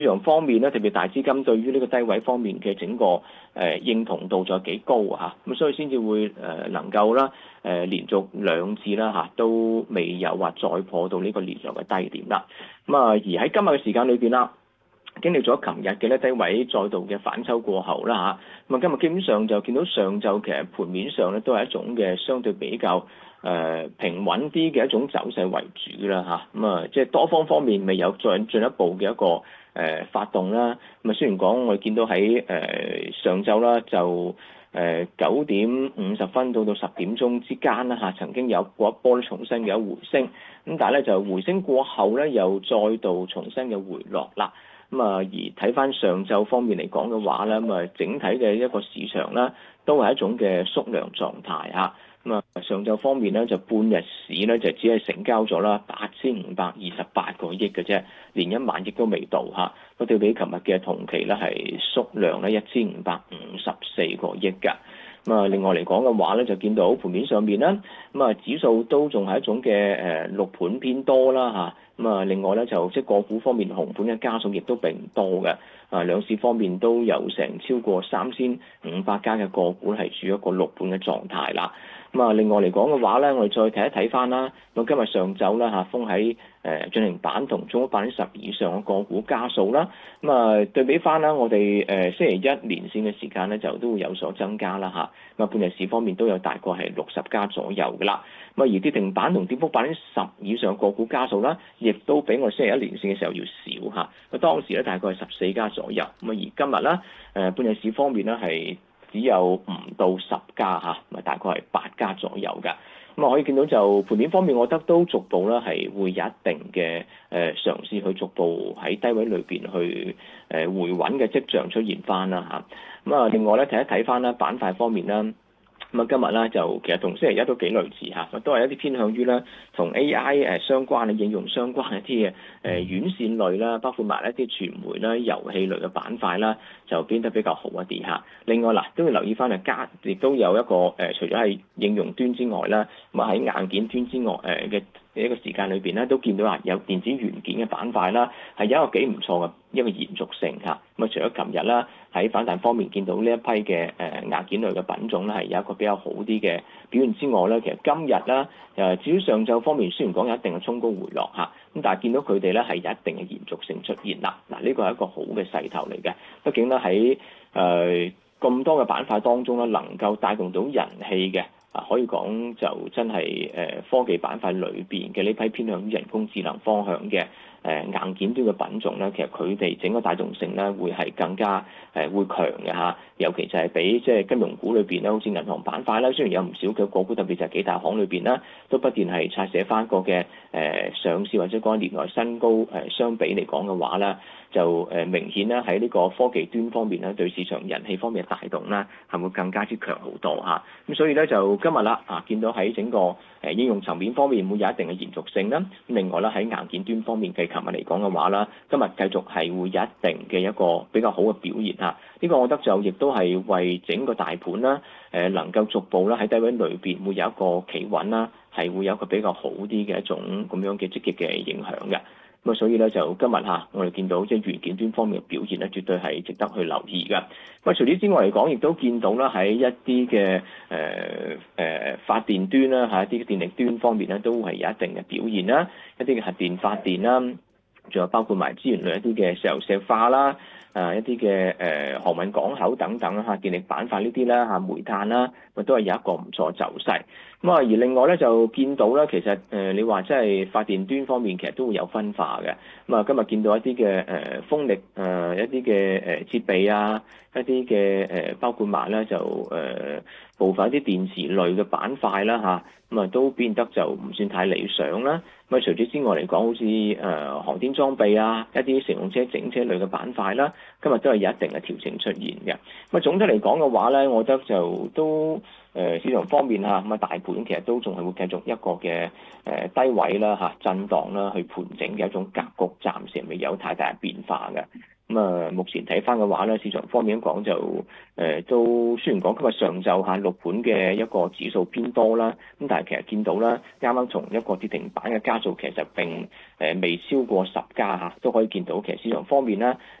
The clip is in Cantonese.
場方面咧，特別大資金對於呢個低位方面嘅整個認同度仲有幾高啊，咁所以先至會能夠啦連續兩次啦都未有話再破到呢個連續嘅低點啦。咁啊而喺今日嘅時間裏邊啦，經歷咗琴日嘅咧低位再度嘅反抽過後啦咁啊今日基本上就見到上晝其實盤面上咧都係一種嘅相對比較平穩啲嘅一種走勢為主啦咁啊即係多方面未有再進一步嘅一個發動啦。咁啊雖然講我哋見到喺上晝啦就9點50分到10點鐘之間啦曾經有過一波重新嘅回升，咁但係咧就回升過後咧又再度重新嘅回落啦。咁啊，而睇翻上晝方面嚟講嘅話咧，咁啊整體嘅一個市場咧都係一種嘅縮量狀態嚇。咁啊，上晝方面咧就半日市咧就只係成交咗啦8528個億嘅啫，連1萬億都未到嚇。咁對比琴日嘅同期咧係縮量咧1554個億㗎。咁啊，另外嚟講嘅話咧，就見到盤面上面啦，咁啊指數都仲係一種嘅綠盤偏多啦嚇。咁啊，另外咧就即係個股方面紅盤嘅家數亦都並唔多嘅。兩市方面都有成超過3500家嘅個股係處於一個綠盤嘅狀態啦。咁啊，另外嚟講嘅話咧，我哋再睇一睇翻啦。咁今日上晝啦封喺進行板同中10%以上嘅個股家數啦。咁啊，對比翻啦，我哋星期一連線嘅時間咧就都會有所增加啦咁啊，半日市方面都有大概係60家左右嘅啦。咁啊，而跌停板同跌幅10%以上個股家數啦，亦都比我星期一連線嘅時候要少嚇。咁當時咧大概係14家左右。咁啊，而今日啦半日市方面咧係只有唔到10家咁啊，大概係8家左右㗎。咁啊，可以見到就盤面方面，我覺得都逐步咧係會有一定嘅嘗試去逐步喺低位裏邊去回穩嘅跡象出現翻啦咁啊，另外咧睇一睇翻啦板塊方面啦。咁啊，今日咧就其實同星期一都幾類似都係一啲偏向於咧同 AI 相關嘅應用相關一啲嘅軟線類啦，包括埋一啲傳媒啦、遊戲類嘅板塊啦，就變得比較好一啲另外都要留意翻亦都有一個除咗係應用端之外啦，咁喺硬件端之外嘅一個時間裏邊咧，都見到有電子元件嘅板塊啦，係有一個幾唔錯嘅一個延續性咁啊，除咗琴日啦喺反彈方面見到呢一批嘅硬件類嘅品種咧係有一個比較好啲嘅表現之外咧，其實今日啦至於上晝方面雖然講有一定嘅衝高回落咁但係見到佢哋咧係有一定嘅延續性出現啦。嗱，呢個係一個好嘅勢頭嚟嘅，畢竟咧喺咁多嘅板塊當中咧，能夠帶動到人氣嘅可以講就真係科技板塊裏邊嘅呢批偏向於人工智能方向嘅硬件端嘅品種咧，其實佢哋整個帶動性咧會係更加會強嘅尤其就係比即係金融股裏邊咧，好似銀行板塊啦，雖然有唔少嘅個股，特別就係幾大行裏邊啦，都不斷係拆寫翻個嘅上市或者講年內新高相比嚟講嘅話咧，就明顯咧喺呢個科技端方面咧，對市場人氣方面嘅帶動咧係會更加之強好多咁所以咧就今日啦見到喺整個應用層面方面會有一定嘅延續性啦。另外啦喺硬件端方面，繼琴日嚟講嘅話啦，今日繼續係會有一定嘅一個比較好嘅表現呢個我覺得就亦都係為整個大盤啦能夠逐步啦喺低位裏邊會有一個企穩啦，係會有一個比較好啲嘅一種咁樣嘅積極嘅影響嘅。咁所以咧就今日我哋見到即係元件端方面嘅表現咧，絕對係值得去留意㗎。咁除此之外嚟講，亦都見到啦喺一啲嘅發電端啦一啲電力端方面咧，都係有一定嘅表現啦。一啲嘅核電發電啦，仲有包括埋資源類一啲嘅石油石化啦，一啲嘅航運港口等等電力板塊呢啲啦煤炭啦，都係有一個唔錯走勢。咁而另外咧就見到咧，其實你話即係發電端方面，其實都會有分化嘅。咁今日見到一啲嘅風力一啲嘅設備一啲嘅包括埋咧就部分一啲電池類嘅板塊啦咁都變得就唔算太理想啦。咁除此之外嚟講，好似航天裝備一啲乘用車整車類嘅板塊啦，今日都係有一定嘅調整出現嘅。咁總體嚟講嘅話咧，我覺得就都市場方面咁大盤其實都仲係會繼續一個嘅低位啦震盪啦去盤整嘅一種格局，暫時未有太大嘅變化嘅。咁目前睇翻嘅話咧，市場方面講就都雖然講今日上晝錄盤嘅一個指數偏多啦，咁但係其實見到啦，啱啱從一個跌停板嘅家數其實並未超過10家都可以見到其實市場方面啦